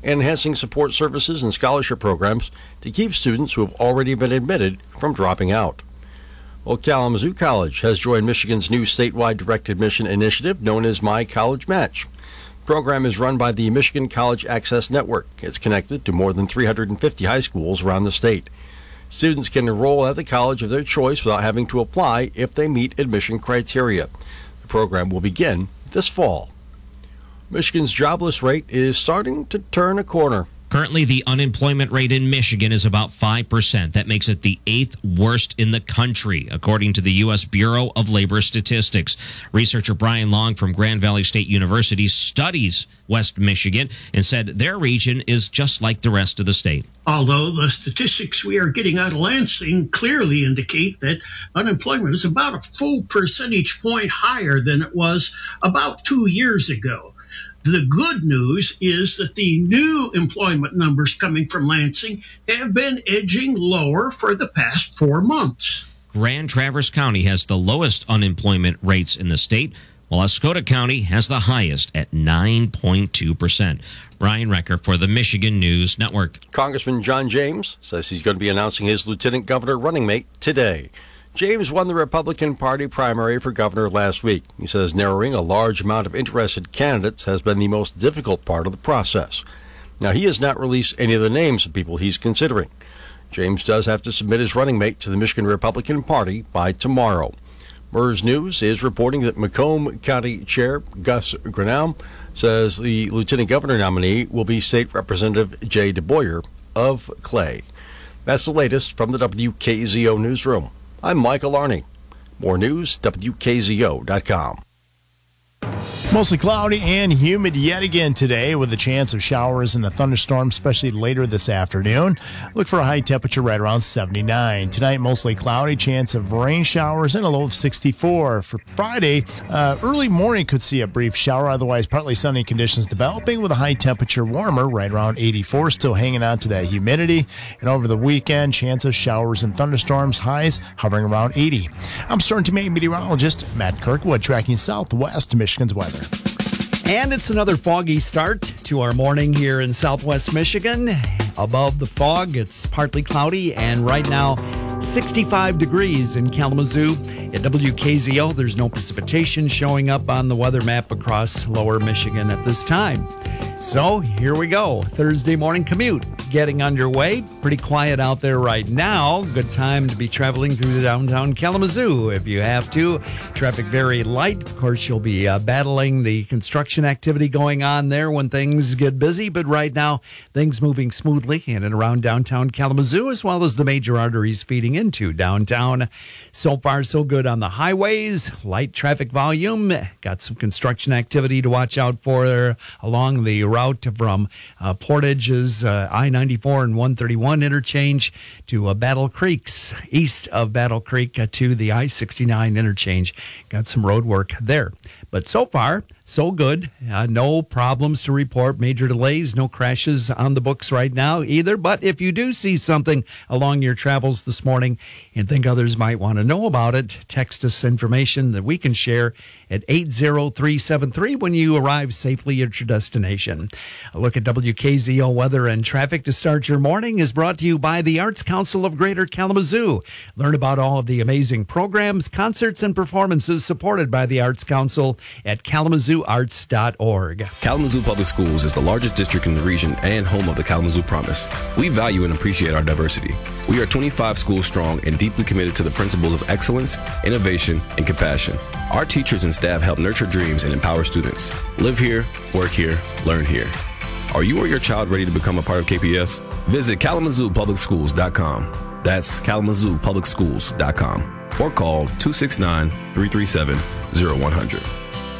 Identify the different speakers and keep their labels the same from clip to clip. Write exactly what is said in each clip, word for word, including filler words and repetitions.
Speaker 1: and enhancing support services and scholarship programs to keep students who have already been admitted from dropping out. Well, Kalamazoo College has joined Michigan's new statewide direct admission initiative known as My College Match. The program is run by the Michigan College Access Network. It's connected to more than three hundred fifty high schools around the state. Students can enroll at the college of their choice without having to apply if they meet admission criteria. The program will begin this fall. Michigan's jobless rate is starting to turn a corner.
Speaker 2: Currently, the unemployment rate in Michigan is about five percent. That makes it the eighth worst in the country, according to the U S Bureau of Labor Statistics. Researcher Brian Long from Grand Valley State University studies West Michigan and said their region is just like the rest of the state.
Speaker 3: Although the statistics we are getting out of Lansing clearly indicate that unemployment is about a full percentage point higher than it was about two years ago. The good news is that the new employment numbers coming from Lansing have been edging lower for the past four months.
Speaker 2: Grand Traverse County has the lowest unemployment rates in the state, while Escoda County has the highest at nine point two percent. Brian Recker for the Michigan News Network.
Speaker 1: Congressman John James says he's going to be announcing his lieutenant governor running mate today. James won the Republican Party primary for governor last week. He says narrowing a large amount of interested candidates has been the most difficult part of the process. Now, he has not released any of the names of people he's considering. James does have to submit his running mate to the Michigan Republican Party by tomorrow. MERS News is reporting that Macomb County Chair Gus Granum says the lieutenant governor nominee will be State Representative Jay DeBoyer of Clay. That's the latest from the W K Z O newsroom. I'm Michael Arney. More news, W K Z O dot com.
Speaker 4: Mostly cloudy and humid yet again today with a chance of showers and a thunderstorm, especially later this afternoon. Look for a high temperature right around seventy-nine. Tonight, mostly cloudy, chance of rain showers and a low of sixty-four. For Friday, uh, early morning could see a brief shower, otherwise partly sunny conditions developing with a high temperature warmer right around eighty-four, still hanging on to that humidity. And over the weekend, chance of showers and thunderstorms, highs hovering around eighty. I'm Storm Team eight meteorologist Matt Kirkwood tracking southwest Michigan's weather.
Speaker 5: And it's another foggy start to our morning here in southwest Michigan. Above the fog, it's partly cloudy, and right now, sixty-five degrees in Kalamazoo. At W K Z O, there's no precipitation showing up on the weather map across lower Michigan at this time. So here we go. Thursday morning commute getting underway. Pretty quiet out there right now. Good time to be traveling through the downtown Kalamazoo if you have to. Traffic very light. Of course, you'll be uh, battling the construction activity going on there when things get busy. But right now, things moving smoothly in and around downtown Kalamazoo, as well as the major arteries feeding into downtown. So far, so good on the highways. Light traffic volume. Got some construction activity to watch out for along the route from uh, Portage's uh, I ninety-four and one thirty-one interchange to uh, Battle Creeks, east of Battle Creek uh, to the I sixty-nine interchange. Got some road work there. But so far, so good. Uh, no problems to report. Major delays, no crashes on the books right now either. But if you do see something along your travels this morning and think others might want to know about it, text us information that we can share at eight zero three seven three when you arrive safely at your destination. A look at W K Z O weather and traffic to start your morning is brought to you by the Arts Council of Greater Kalamazoo. Learn about all of the amazing programs, concerts, and performances supported by the Arts Council at kalamazoo arts dot org.
Speaker 6: Kalamazoo Public Schools is the largest district in the region and home of the Kalamazoo Promise. We value and appreciate our diversity. We are twenty-five schools strong and deeply committed to the principles of excellence, innovation, and compassion. Our teachers and staff help nurture dreams and empower students. Live here, work here, learn here. Are you or your child ready to become a part of K P S? Visit kalamazoo public schools dot com. That's kalamazoo public schools dot com. Or call two six nine, three three seven, zero one zero zero.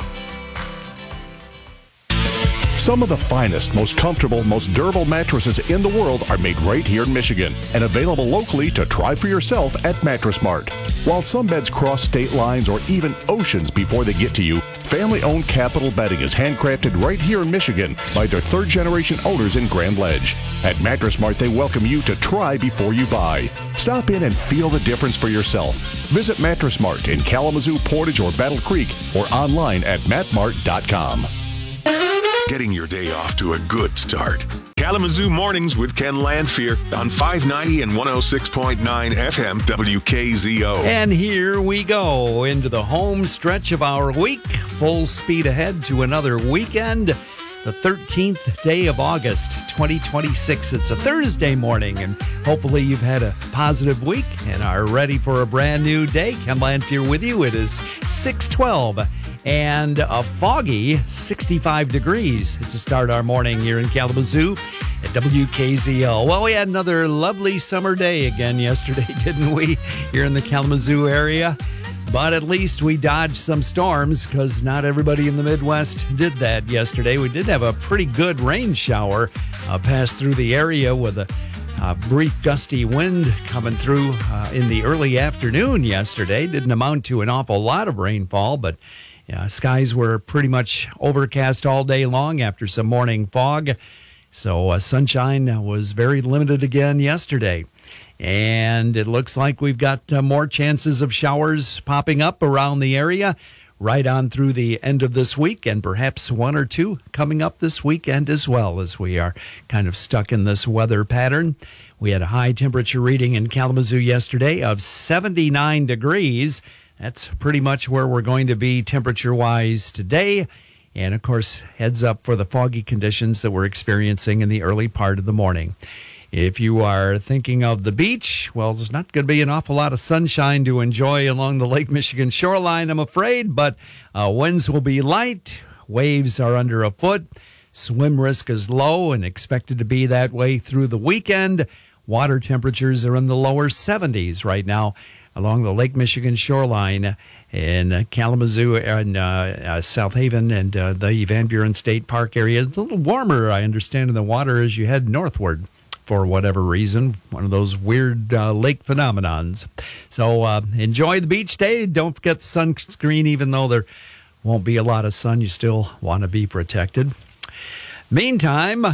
Speaker 7: Some of the finest, most comfortable, most durable mattresses in the world are made right here in Michigan and available locally to try for yourself at Mattress Mart. While some beds cross state lines or even oceans before they get to you, family-owned Capital Bedding is handcrafted right here in Michigan by their third-generation owners in Grand Ledge. At Mattress Mart, they welcome you to try before you buy. Stop in and feel the difference for yourself. Visit Mattress Mart in Kalamazoo, Portage, or Battle Creek, or online at matt mart dot com.
Speaker 8: getting your day off to a good start. Kalamazoo Mornings with Ken Landfear on five ninety and one oh six point nine F M W K Z O.
Speaker 5: And here we go into the home stretch of our week. Full speed ahead to another weekend. The thirteenth day of August, twenty twenty-six. It's a Thursday morning, and hopefully you've had a positive week and are ready for a brand new day. Ken Landfear with you. It is six twelve and a foggy sixty-five degrees to start our morning here in Kalamazoo at W K Z O. Well, we had another lovely summer day again yesterday, didn't we, here in the Kalamazoo area? But at least we dodged some storms because not everybody in the Midwest did that yesterday. We did have a pretty good rain shower uh, pass through the area with a uh, brief gusty wind coming through uh, in the early afternoon yesterday. Didn't amount to an awful lot of rainfall, but yeah, skies were pretty much overcast all day long after some morning fog. So uh, sunshine was very limited again yesterday. And it looks like we've got uh, more chances of showers popping up around the area right on through the end of this week, and perhaps one or two coming up this weekend as well, as we are kind of stuck in this weather pattern. We had a high temperature reading in Kalamazoo yesterday of seventy-nine degrees. That's pretty much where we're going to be temperature-wise today. And, of course, heads up for the foggy conditions that we're experiencing in the early part of the morning. If you are thinking of the beach, well, there's not going to be an awful lot of sunshine to enjoy along the Lake Michigan shoreline, I'm afraid, but uh, winds will be light, waves are under a foot, swim risk is low and expected to be that way through the weekend. Water temperatures are in the lower seventies right now along the Lake Michigan shoreline in uh, Kalamazoo and uh, uh, South Haven and uh, the Van Buren State Park area. It's a little warmer, I understand, in the water as you head northward for whatever reason, one of those weird uh, lake phenomenons. So uh, enjoy the beach day. Don't forget the sunscreen, even though there won't be a lot of sun. You still want to be protected. Meantime,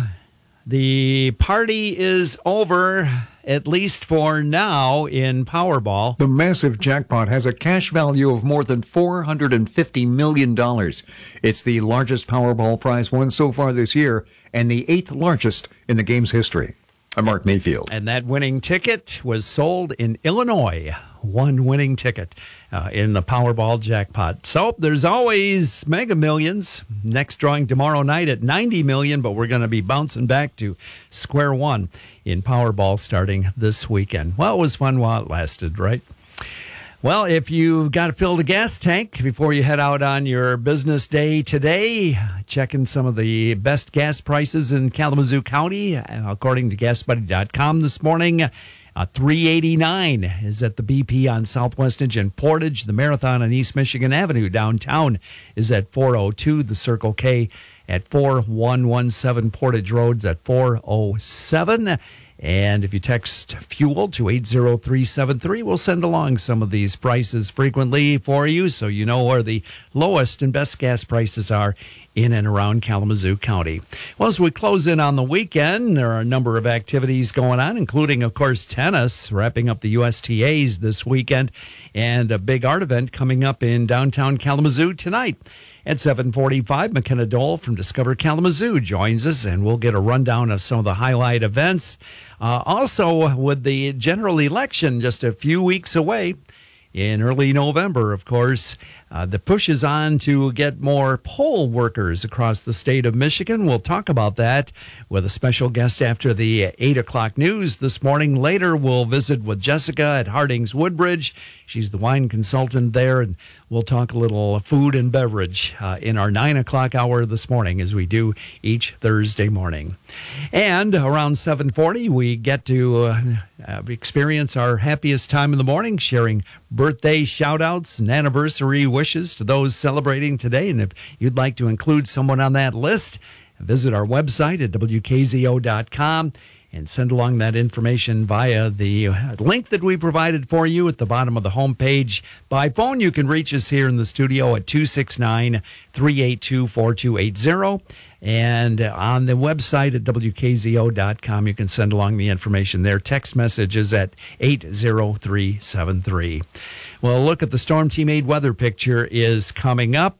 Speaker 5: the party is over, at least for now, in Powerball.
Speaker 9: The massive jackpot has a cash value of more than four hundred fifty million dollars. It's the largest Powerball prize won so far this year and the eighth largest in the game's history. I'm Mark Mayfield.
Speaker 5: And that winning ticket was sold in Illinois. One winning ticket uh, in the Powerball jackpot. So there's always Mega Millions. Next drawing tomorrow night at ninety million dollars, but we're going to be bouncing back to square one in Powerball starting this weekend. Well, it was fun while it lasted, right? Well, if you've got to fill the gas tank before you head out on your business day today, checking some of the best gas prices in Kalamazoo County, according to gas buddy dot com this morning. Uh, three eighty-nine is at the B P on Southwest and Portage. The Marathon on East Michigan Avenue downtown is at four oh two. The Circle K at four one seven. Portage Road's at four oh seven. And if you text fuel to eight zero three seven three, we'll send along some of these prices frequently for you so you know where the lowest and best gas prices are in and around Kalamazoo County. Well, as we close in on the weekend, there are a number of activities going on, including, of course, tennis, wrapping up the U S T As this weekend, and a big art event coming up in downtown Kalamazoo tonight. At seven forty-five, McKenna Dole from Discover Kalamazoo joins us, and we'll get a rundown of some of the highlight events. Uh, also, with the general election just a few weeks away, in early November, of course, uh, the push is on to get more poll workers across the state of Michigan. We'll talk about that with a special guest after the eight o'clock news this morning. Later, we'll visit with Jessica at Harding's Woodbridge. She's the wine consultant there, and we'll talk a little food and beverage uh, in our nine o'clock hour this morning, as we do each Thursday morning. And around seven forty, we get to uh, uh, experience our happiest time in the morning, sharing birthday shout-outs and anniversary wishes to those celebrating today. And if you'd like to include someone on that list, visit our website at W K Z O dot com and send along that information via the link that we provided for you at the bottom of the homepage. By phone, you can reach us here in the studio at two six nine, three eight two, four two eight zero. And on the website at W K Z O dot com, you can send along the information there. Text messages at eight zero three seven three. Well, a look at the Storm Team eight weather picture is coming up.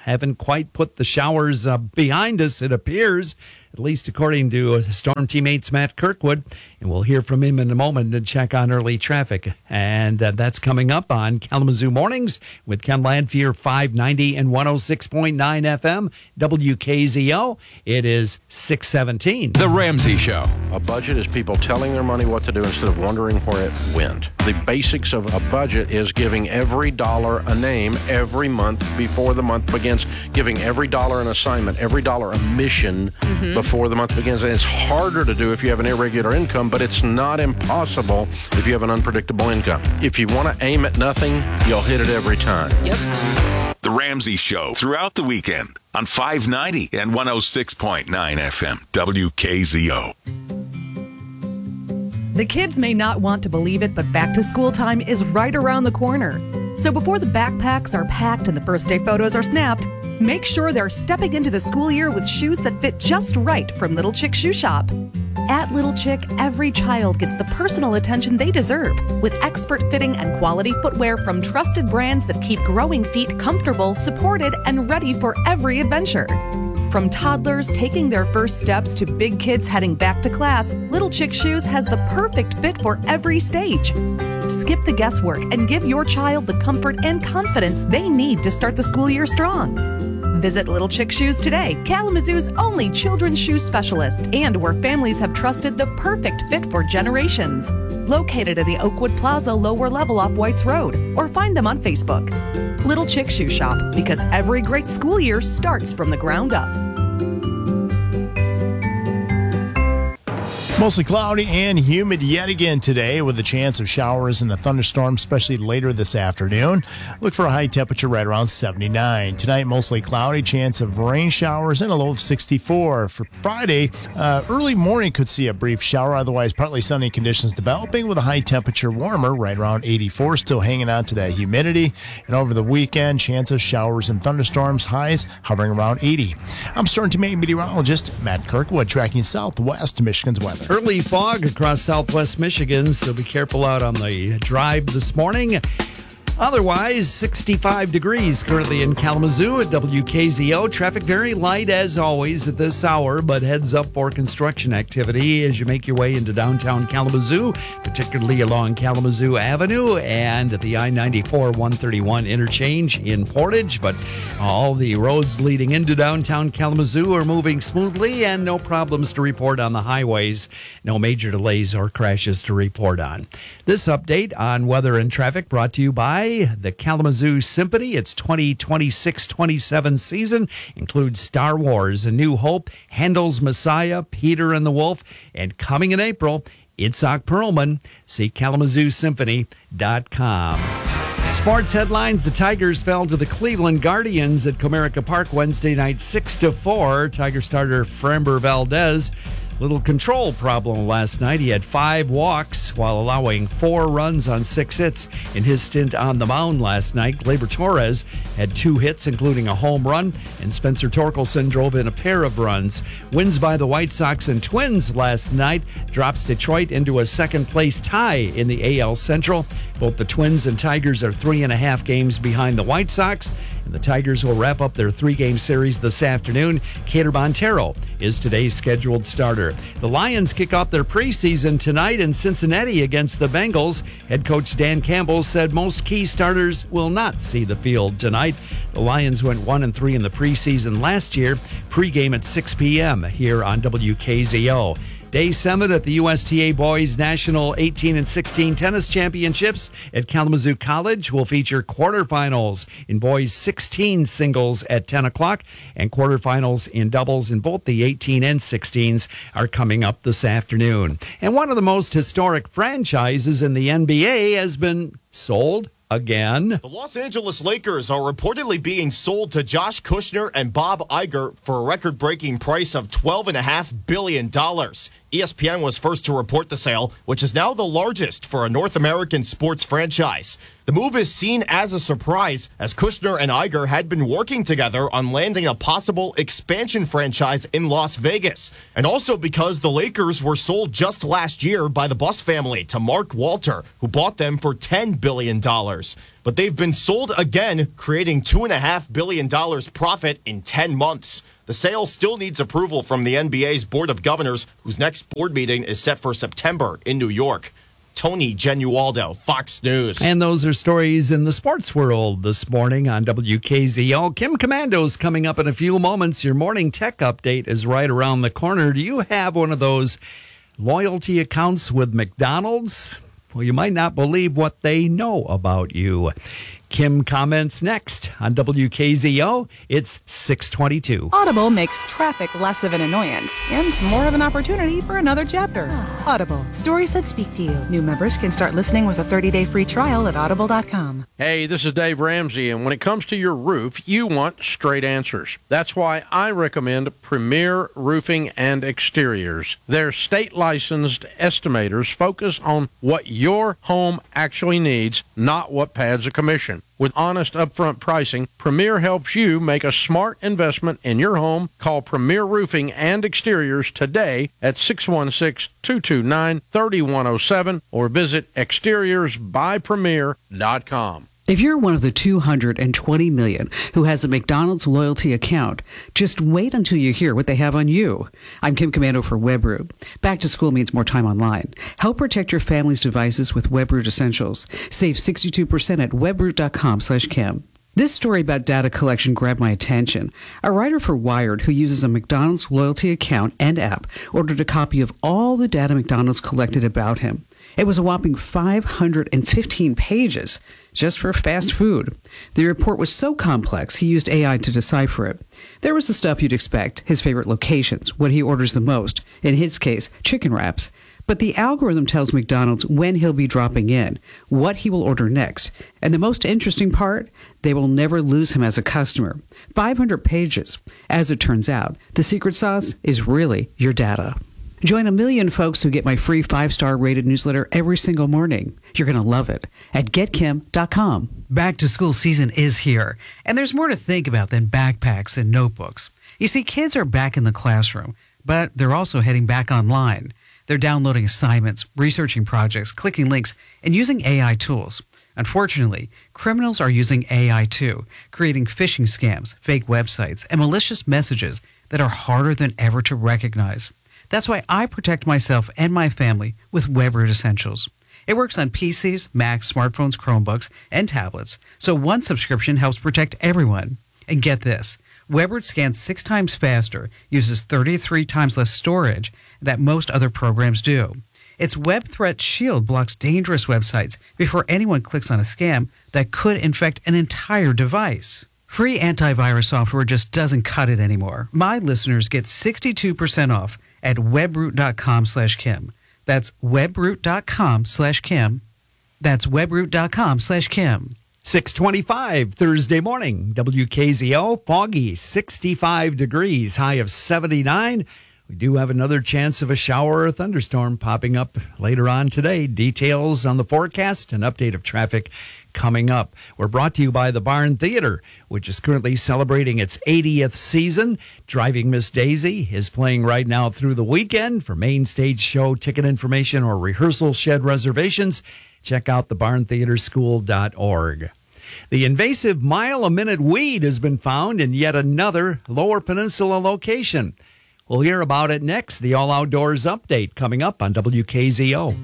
Speaker 5: haven't quite put the showers uh, behind us, it appears, at least according to Storm teammates Matt Kirkwood. And we'll hear from him in a moment to check on early traffic. And uh, that's coming up on Kalamazoo Mornings with Ken Landfier, five ninety and one oh six point nine F M, W K Z O. It is six seventeen.
Speaker 10: The Ramsey Show.
Speaker 11: A budget is people telling their money what to do instead of wondering where it went. The basics of a budget is giving every dollar a name every month before the month begins, giving every dollar an assignment, every dollar a mission mm-hmm. before the month begins. And it's harder to do if you have an irregular income, but it's not impossible if you have an unpredictable income. If you want to aim at nothing, you'll hit it every time.
Speaker 8: Yep. The Ramsey Show throughout the weekend on five ninety and one oh six point nine F M, W K Z O.
Speaker 12: The kids may not want to believe it, but back to school time is right around the corner. So before the backpacks are packed and the first day photos are snapped, make sure they're stepping into the school year with shoes that fit just right from Little Chick Shoe Shop. At Little Chick, every child gets the personal attention they deserve with expert fitting and quality footwear from trusted brands that keep growing feet comfortable, supported, and ready for every adventure. From toddlers taking their first steps to big kids heading back to class, Little Chick Shoes has the perfect fit for every stage. Skip the guesswork and give your child the comfort and confidence they need to start the school year strong. Visit Little Chick Shoes today, Kalamazoo's only children's shoe specialist, and where families have trusted the perfect fit for generations. Located at the Oakwood Plaza lower level off Whites Road, or find them on Facebook. Little Chick Shoe Shop, because every great school year starts from the ground up.
Speaker 4: Mostly cloudy and humid yet again today with a chance of showers and a thunderstorm, especially later this afternoon. Look for a high temperature right around seventy-nine. Tonight, mostly cloudy, chance of rain showers and a low of sixty-four. For Friday, uh, early morning could see a brief shower, otherwise partly sunny conditions developing with a high temperature warmer right around eighty-four, still hanging on to that humidity. And over the weekend, chance of showers and thunderstorms, highs hovering around eighty. I'm Storm Teammate meteorologist Matt Kirkwood tracking southwest Michigan's weather.
Speaker 5: Early fog across southwest Michigan, so be careful out on the drive this morning. Otherwise, sixty-five degrees currently in Kalamazoo at W K Z O. Traffic very light as always at this hour, but heads up for construction activity as you make your way into downtown Kalamazoo, particularly along Kalamazoo Avenue and at the I ninety-four one thirty-one interchange in Portage. But all the roads leading into downtown Kalamazoo are moving smoothly and no problems to report on the highways. No major delays or crashes to report on. This update on weather and traffic brought to you by the Kalamazoo Symphony. Its twenty twenty-six twenty-seven season includes Star Wars, A New Hope, Handel's Messiah, Peter and the Wolf, and coming in April, Itzhak Perlman. See Kalamazoo Symphony dot com. Sports headlines: the Tigers fell to the Cleveland Guardians at Comerica Park Wednesday night six to four. Tiger starter Framber Valdez, little control problem last night. He had five walks while allowing four runs on six hits in his stint on the mound last night. Gleyber Torres had two hits, including a home run, and Spencer Torkelson drove in a pair of runs. Wins by the White Sox and Twins last night drops Detroit into a second-place tie in the A L Central. Both the Twins and Tigers are three and a half games behind the White Sox, and the Tigers will wrap up their three-game series this afternoon. Cater Montero is today's scheduled starter. The Lions kick off their preseason tonight in Cincinnati against the Bengals. Head coach Dan Campbell said most key starters will not see the field tonight. The Lions went one and three in the preseason last year. Pregame at six p.m. here on W K Z O. Day seven at the U S T A Boys National eighteen and sixteen Tennis Championships at Kalamazoo College will feature quarterfinals in boys sixteen singles at ten o'clock, and quarterfinals in doubles in both the eighteen and sixteens are coming up this afternoon. And one of the most historic franchises in the N B A has been sold again.
Speaker 13: The Los Angeles Lakers are reportedly being sold to Josh Kushner and Bob Iger for a record-breaking price of twelve point five billion dollars. E S P N was first to report the sale, which is now the largest for a North American sports franchise. The move is seen as a surprise, as Kushner and Iger had been working together on landing a possible expansion franchise in Las Vegas, and also because the Lakers were sold just last year by the Buss family to Mark Walter, who bought them for ten billion dollars. But they've been sold again, creating two point five billion dollars profit in ten months. The sale still needs approval from the N B A's Board of Governors, whose next board meeting is set for September in New York. Tony Genualdo, Fox News.
Speaker 5: And those are stories in the sports world this morning on W K Z O. Kim Commando's coming up in a few moments. Your morning tech update is right around the corner. Do you have one of those loyalty accounts with McDonald's? Well, you might not believe what they know about you. Kim comments next on W K Z O. It's six twenty-two.
Speaker 10: Audible makes traffic less of an annoyance and more of an opportunity for another chapter. Audible, stories that speak to you. New members can start listening with a thirty-day free trial at audible dot com.
Speaker 11: Hey, this is Dave Ramsey, and when it comes to your roof, you want straight answers. That's why I recommend Premier Roofing and Exteriors. Their state-licensed estimators focus on what your home actually needs, not what pads a commission. With honest upfront pricing, Premier helps you make a smart investment in your home. Call Premier Roofing and Exteriors today at six one six, two two nine, three one zero seven or visit exteriors by premier dot com.
Speaker 14: If you're one of the two hundred twenty million who has a McDonald's loyalty account, just wait until you hear what they have on you. I'm Kim Commando for WebRoot. Back to school means more time online. Help protect your family's devices with WebRoot Essentials. Save sixty-two percent at webroot dot com slash Kim. This story about data collection grabbed my attention. A writer for Wired who uses a McDonald's loyalty account and app ordered a copy of all the data McDonald's collected about him. It was a whopping five hundred fifteen pages just for fast food. The report was so complex, he used A I to decipher it. There was the stuff you'd expect, his favorite locations, what he orders the most, in his case, chicken wraps. But the algorithm tells McDonald's when he'll be dropping in, what he will order next. And the most interesting part, they will never lose him as a customer. five hundred pages. As it turns out, the secret sauce is really your data. Join a million folks who get my free five-star rated newsletter every single morning. You're going to love it at get kim dot com.
Speaker 15: Back to school season is here, and there's more to think about than backpacks and notebooks. You see, kids are back in the classroom, but they're also heading back online. They're downloading assignments, researching projects, clicking links, and using A I tools. Unfortunately, criminals are using A I too, creating phishing scams, fake websites, and malicious messages that are harder than ever to recognize. That's why I protect myself and my family with WebRoot Essentials. It works on P Cs, Macs, smartphones, Chromebooks, and tablets, so one subscription helps protect everyone. And get this, WebRoot scans six times faster, uses thirty-three times less storage than most other programs do. Its Web Threat Shield blocks dangerous websites before anyone clicks on a scam that could infect an entire device. Free antivirus software just doesn't cut it anymore. My listeners get sixty-two percent off at webroot dot com slash Kim. That's webroot dot com slash Kim. That's webroot dot com slash Kim.
Speaker 5: six twenty-five Thursday morning, W K Z O, foggy, sixty-five degrees, high of seventy-nine. We do have another chance of a shower or a thunderstorm popping up later on today. Details on the forecast, an update of traffic coming up. We're brought to you by the Barn Theater, which is currently celebrating its eightieth season. Driving Miss Daisy is playing right now through the weekend. For main stage show ticket information or rehearsal shed reservations, check out the barn theater school dot org. The invasive mile-a-minute weed has been found in yet another Lower Peninsula location. We'll hear about it next. The All Outdoors update coming up on W K Z O.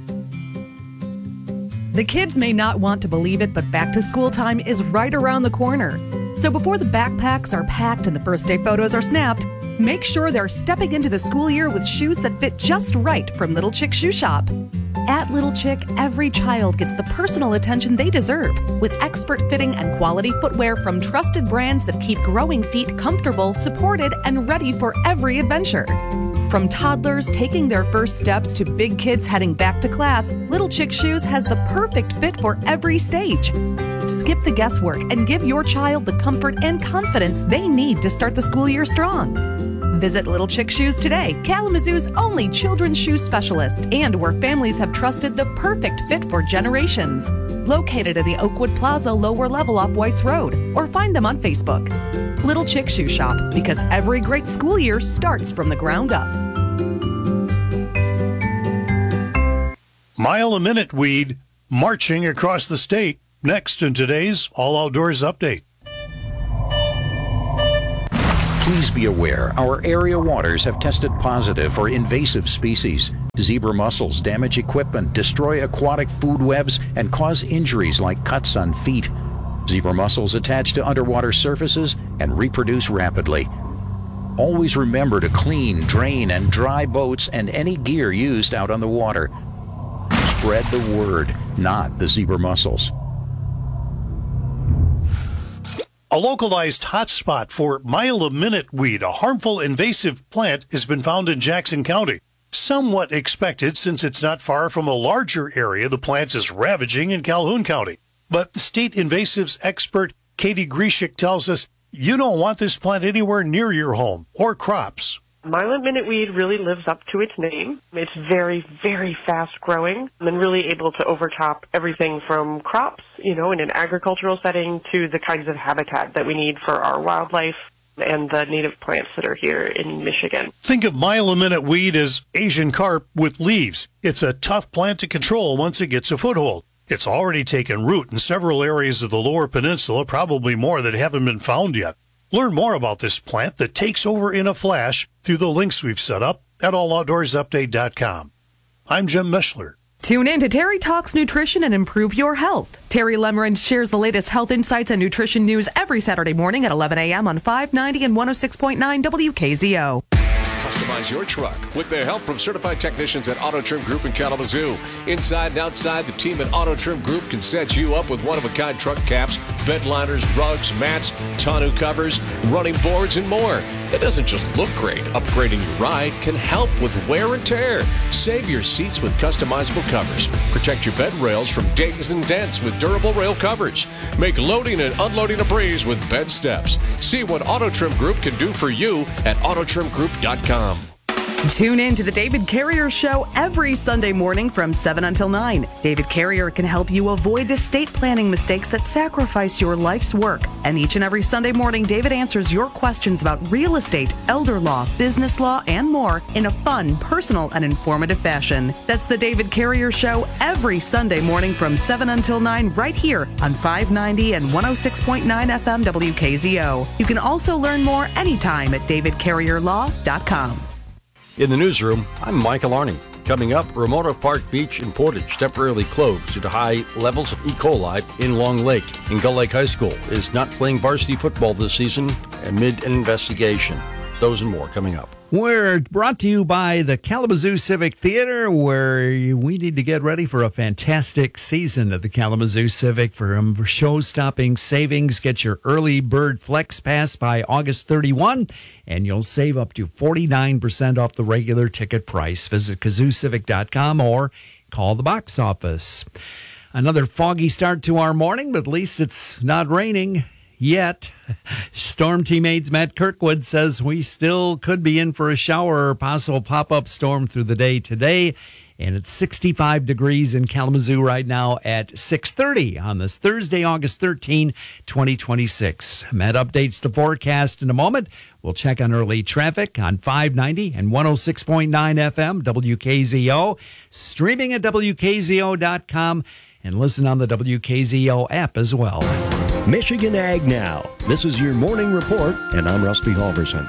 Speaker 12: The kids may not want to believe it, but back to school time is right around the corner. So before the backpacks are packed and the first day photos are snapped, make sure they're stepping into the school year with shoes that fit just right from Little Chick Shoe Shop. At Little Chick, every child gets the personal attention they deserve with expert fitting and quality footwear from trusted brands that keep growing feet comfortable, supported, and ready for every adventure. From toddlers taking their first steps to big kids heading back to class, Little Chick Shoes has the perfect fit for every stage. Skip the guesswork and give your child the comfort and confidence they need to start the school year strong. Visit Little Chick Shoes today, Kalamazoo's only children's shoe specialist, and where families have trusted the perfect fit for generations. Located at the Oakwood Plaza lower level off Whites Road, or find them on Facebook. Little Chick Shoe Shop, because every great school year starts from the ground up.
Speaker 16: Mile a minute weed marching across the state. Next in today's All Outdoors Update.
Speaker 17: Please be aware, our area waters have tested positive for invasive species. Zebra mussels damage equipment, destroy aquatic food webs, and cause injuries like cuts on feet. Zebra mussels attach to underwater surfaces and reproduce rapidly. Always remember to clean, drain, and dry boats and any gear used out on the water. Spread the word, not the zebra mussels.
Speaker 16: A localized hotspot for mile-a-minute weed, a harmful invasive plant, has been found in Jackson County. Somewhat expected since it's not far from a larger area the plant is ravaging in Calhoun County. But state invasives expert Katie Grishik tells us you don't want this plant anywhere near your home or crops.
Speaker 18: Mile-a-minute weed really lives up to its name. It's very, very fast-growing and really able to overtop everything from crops, you know, in an agricultural setting to the kinds of habitat that we need for our wildlife and the native plants that are here in Michigan.
Speaker 16: Think of mile-a-minute weed as Asian carp with leaves. It's a tough plant to control once it gets a foothold. It's already taken root in several areas of the Lower Peninsula, probably more that haven't been found yet. Learn more about this plant that takes over in a flash through the links we've set up at all outdoors update dot com. I'm Jim Mishler.
Speaker 12: Tune in to Terry Talks Nutrition and Improve Your Health. Terry Lemmerand shares the latest health insights and nutrition news every Saturday morning at eleven a.m. on five ninety and one oh six point nine W K Z O.
Speaker 19: Customize your truck with the help from certified technicians at Auto Trim Group in Kalamazoo. Inside and outside, the team at Auto Trim Group can set you up with one-of-a-kind truck caps, bed liners, rugs, mats, tonneau covers, running boards, and more. It doesn't just look great. Upgrading your ride can help with wear and tear. Save your seats with customizable covers. Protect your bed rails from dings and dents with durable rail covers. Make loading and unloading a breeze with bed steps. See what Auto Trim Group can do for you at auto trim group dot com.
Speaker 12: Tune in to the David Carrier Show every Sunday morning from seven until nine. David Carrier can help you avoid estate planning mistakes that sacrifice your life's work. And each and every Sunday morning, David answers your questions about real estate, elder law, business law, and more in a fun, personal, and informative fashion. That's the David Carrier Show every Sunday morning from seven until nine right here on five ninety and one oh six point nine F M W K Z O. You can also learn more anytime at david carrier law dot com.
Speaker 1: In the newsroom, I'm Michael Arning. Coming up, Ramona Park Beach in Portage temporarily closed due to high levels of E. coli in Long Lake. And Gull Lake High School is not playing varsity football this season amid an investigation. Those and more coming up.
Speaker 5: We're brought to you by the Kalamazoo Civic Theater, where we need to get ready for a fantastic season at the Kalamazoo Civic. For show-stopping savings, get your early bird flex pass by August thirty-first, and you'll save up to forty-nine percent off the regular ticket price. Visit kazoo civic dot com or call the box office. Another foggy start to our morning, but at least it's not raining yet. Storm team aides Matt Kirkwood says we still could be in for a shower or possible pop-up storm through the day today. And it's sixty-five degrees in Kalamazoo right now at six thirty on this Thursday, August thirteenth, twenty twenty-six. Matt updates the forecast in a moment. We'll check on early traffic on five ninety and one oh six point nine F M, W K Z O, streaming at W K Z O dot com, and listen on the W K Z O app as well.
Speaker 20: Michigan Ag Now. This is your morning report, and I'm Rusty Halverson.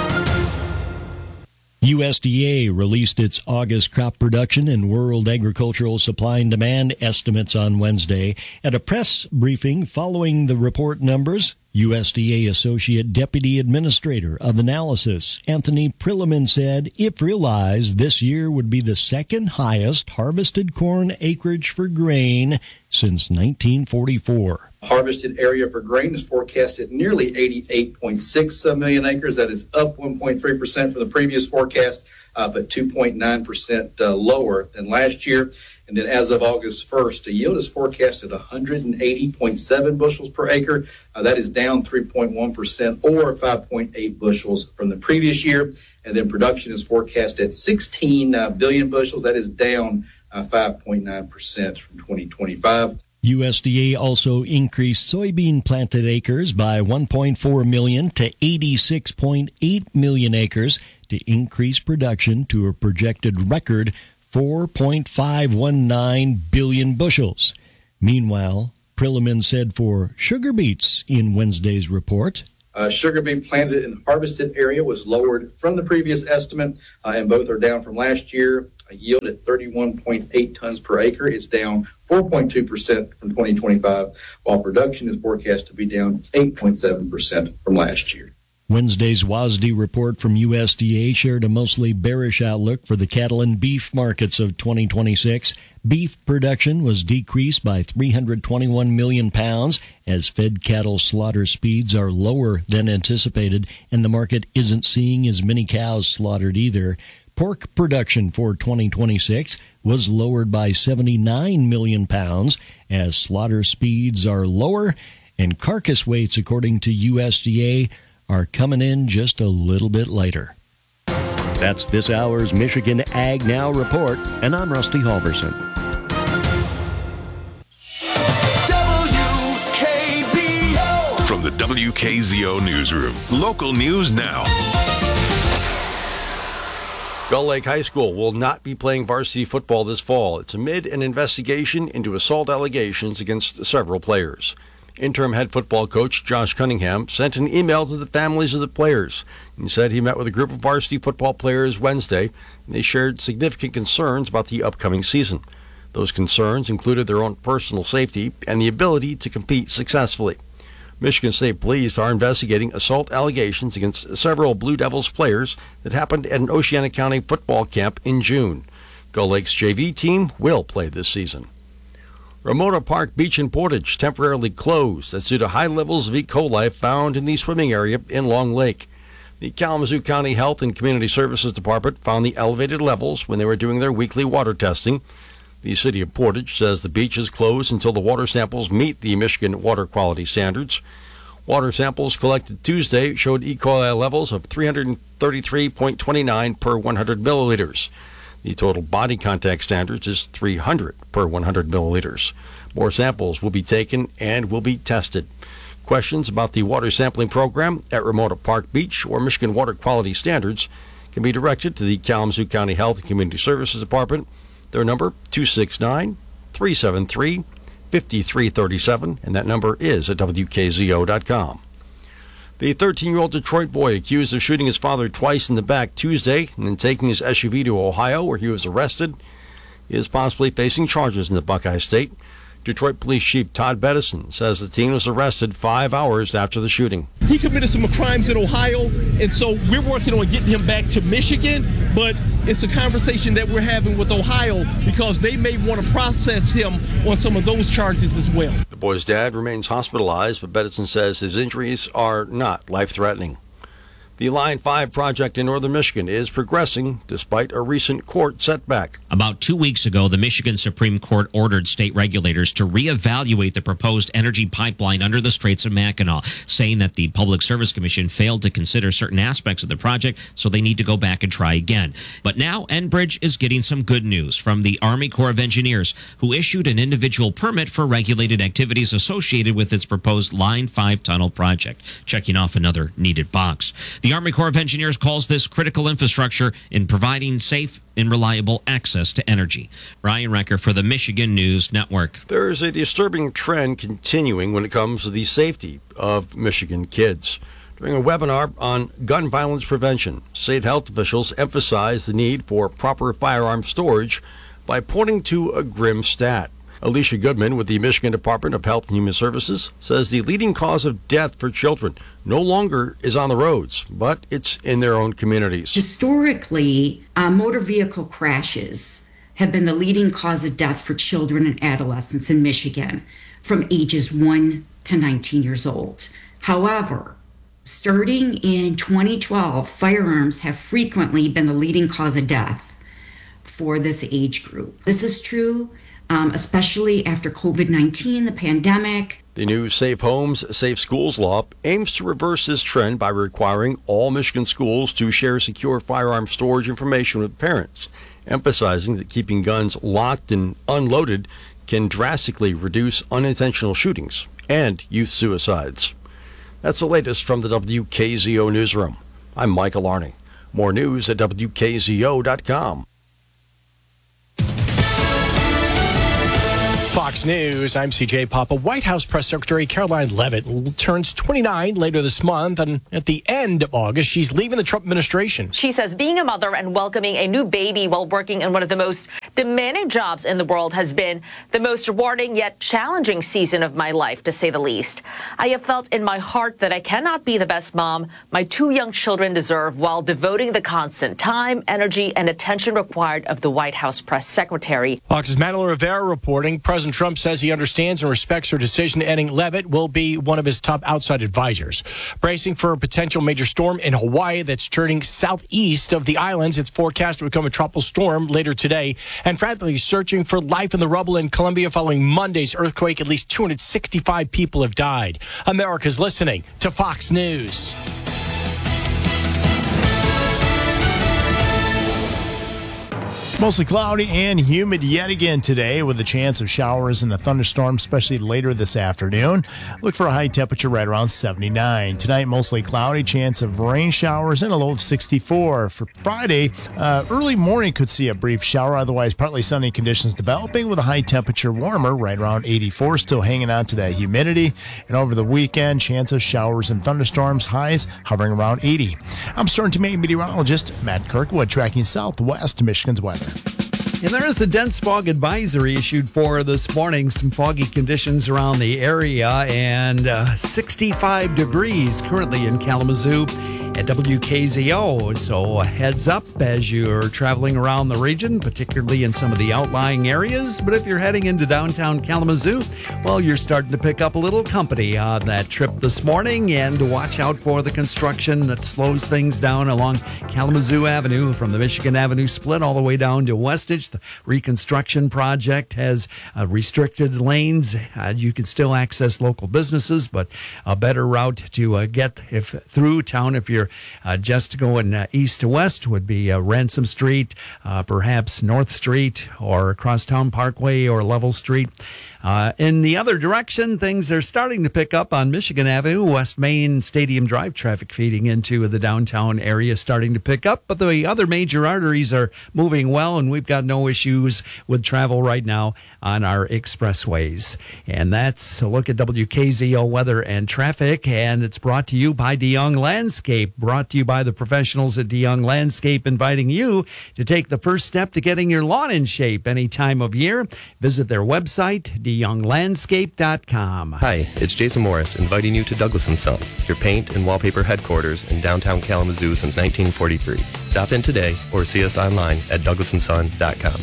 Speaker 20: U S D A released its August crop production and World Agricultural Supply and Demand estimates on Wednesday. At a press briefing following the report numbers, U S D A Associate Deputy Administrator of Analysis Anthony Prilliman said, if realized, this year would be the second highest harvested corn acreage for grain since nineteen forty-four.
Speaker 21: Harvested area for grain is forecast at nearly eighty-eight point six million acres. That is up one point three percent from the previous forecast, uh, but two point nine percent uh, lower than last year. And then as of August first, the yield is forecast at one hundred eighty point seven bushels per acre. Uh, that is down three point one percent or five point eight bushels from the previous year. And then production is forecast at sixteen uh, billion bushels. That is down uh, five point nine percent from twenty twenty-five.
Speaker 20: U S D A also increased soybean planted acres by one point four million to eighty-six point eight million acres to increase production to a projected record four point five one nine billion bushels. Meanwhile, Prilliman said for sugar beets in Wednesday's report,
Speaker 21: Uh, sugar beet planted and harvested area was lowered from the previous estimate, uh, and both are down from last year. A yield at thirty-one point eight tons per acre is down four point two percent from twenty twenty-five, while production is forecast to be down eight point seven percent from last year.
Speaker 20: Wednesday's W A S D report from U S D A shared a mostly bearish outlook for the cattle and beef markets of twenty twenty-six. Beef production was decreased by three hundred twenty-one million pounds as fed cattle slaughter speeds are lower than anticipated, and the market isn't seeing as many cows slaughtered either. Pork production for twenty twenty-six was lowered by seventy-nine million pounds as slaughter speeds are lower, and carcass weights, according to U S D A, are coming in just a little bit later. That's this hour's Michigan Ag Now report, and I'm Rusty Halverson.
Speaker 8: W K Z O. From the W K Z O newsroom, local news now.
Speaker 1: Gull Lake High School will not be playing varsity football this fall. It's amid an investigation into assault allegations against several players. Interim head football coach Josh Cunningham sent an email to the families of the players. He said he met with a group of varsity football players Wednesday, and they shared significant concerns about the upcoming season. Those concerns included their own personal safety and the ability to compete successfully. Michigan State Police are investigating assault allegations against several Blue Devils players that happened at an Oceana County football camp in June. Gull Lake's J V team will play this season. Ramona Park Beach in Portage temporarily closed. That's due to high levels of E. coli found in the swimming area in Long Lake. The Kalamazoo County Health and Community Services Department found the elevated levels when they were doing their weekly water testing. The city of Portage says the beach is closed until the water samples meet the Michigan water quality standards. Water samples collected Tuesday showed E. coli levels of three hundred thirty-three point two nine per one hundred milliliters. The total body contact standards is three hundred per one hundred milliliters. More samples will be taken and will be tested. Questions about the water sampling program at Ramona Park Beach or Michigan Water Quality Standards can be directed to the Kalamazoo County Health and Community Services Department. Their number, two six nine, three seven three, five three three seven, and that number is at W K Z O dot com. The thirteen-year-old Detroit boy accused of shooting his father twice in the back Tuesday and then taking his S U V to Ohio, where he was arrested, is possibly facing charges in the Buckeye State. Detroit Police Chief Todd Bettison says the teen was arrested five hours after the shooting.
Speaker 22: He committed some crimes in Ohio, and so we're working on getting him back to Michigan, but it's a conversation that we're having with Ohio because they may want to process him on some of those charges as well.
Speaker 1: The boy's dad remains hospitalized, but Bettison says his injuries are not life-threatening. The Line five project in northern Michigan is progressing despite a recent court setback.
Speaker 2: About two weeks ago, the Michigan Supreme Court ordered state regulators to reevaluate the proposed energy pipeline under the Straits of Mackinac, saying that the Public Service Commission failed to consider certain aspects of the project, so they need to go back and try again. But now Enbridge is getting some good news from the Army Corps of Engineers, who issued an individual permit for regulated activities associated with its proposed Line five tunnel project, checking off another needed box. The The Army Corps of Engineers calls this critical infrastructure in providing safe and reliable access to energy. Ryan Recker for the Michigan News Network.
Speaker 1: There is a disturbing trend continuing when it comes to the safety of Michigan kids. During a webinar on gun violence prevention, state health officials emphasized the need for proper firearm storage by pointing to a grim stat. Alicia Goodman with the Michigan Department of Health and Human Services says the leading cause of death for children no longer is on the roads, but it's in their own communities.
Speaker 23: Historically, uh, motor vehicle crashes
Speaker 3: have been the leading cause of death for children and adolescents in Michigan from ages one to nineteen years old. However, starting in twenty twelve, firearms have frequently been the leading cause of death for this age group. This is true, um, especially after COVID nineteen, the pandemic.
Speaker 1: The new Safe Homes, Safe Schools law aims to reverse this trend by requiring all Michigan schools to share secure firearm storage information with parents, emphasizing that keeping guns locked and unloaded can drastically reduce unintentional shootings and youth suicides. That's the latest from the W K Z O newsroom. I'm Michael Arning. More news at W K Z O dot com.
Speaker 6: Fox News, I'm C J Papa. White House Press Secretary Caroline Leavitt turns twenty-nine later this month, and at the end of August, she's leaving the Trump administration.
Speaker 23: She says being a mother and welcoming a new baby while working in one of the most demanding jobs in the world has been the most rewarding yet challenging season of my life, to say the least. I have felt in my heart that I cannot be the best mom my two young children deserve while devoting the constant time, energy, and attention required of the White House Press Secretary.
Speaker 6: Fox's Madeline Rivera reporting President Trump says he understands and respects her decision, adding Leavitt will be one of his top outside advisors. Bracing for a potential major storm in Hawaii that's turning southeast of the islands. It's forecast to become a tropical storm later today. And frantically searching for life in the rubble in Colombia following Monday's earthquake. At least two hundred sixty-five people have died. America's listening to Fox News.
Speaker 4: Mostly cloudy and humid yet again today with a chance of showers and a thunderstorm, especially later this afternoon. Look for a high temperature right around seventy-nine. Tonight, mostly cloudy, chance of rain showers and a low of sixty-four. For Friday, uh, early morning could see a brief shower, otherwise partly sunny conditions developing with a high temperature warmer right around eighty-four, still hanging on to that humidity. And over the weekend, chance of showers and thunderstorms, highs hovering around eighty. I'm Stern to Maine meteorologist Matt Kirkwood tracking southwest Michigan's weather.
Speaker 5: And there is a dense fog advisory issued for this morning. Some foggy conditions around the area and uh, sixty-five degrees currently in Kalamazoo at W K Z O. So a heads up as you're traveling around the region, particularly in some of the outlying areas. But if you're heading into downtown Kalamazoo, well, you're starting to pick up a little company on that trip this morning. And watch out for the construction that slows things down along Kalamazoo Avenue from the Michigan Avenue split all the way down to Westridge. The reconstruction project has uh, restricted lanes. Uh, you can still access local businesses, but a better route to uh, get if through town if you're uh, just going uh, east to west would be uh, Ransom Street, uh, perhaps North Street, or Crosstown Parkway or Level Street. Uh, in the other direction, things are starting to pick up on Michigan Avenue. West Main Stadium Drive traffic feeding into the downtown area starting to pick up, but the other major arteries are moving well, and we've got no issues with travel right now on our expressways. And that's a look at W K Z O weather and traffic, and it's brought to you by DeYoung Landscape, brought to you by the professionals at DeYoung Landscape, inviting you to take the first step to getting your lawn in shape any time of year. Visit their website, de young landscape dot com.
Speaker 24: Hi, it's Jason Morris, inviting you to Douglas and Son, your paint and wallpaper headquarters in downtown Kalamazoo since nineteen forty-three. Stop in today or see us online at douglas and son dot com.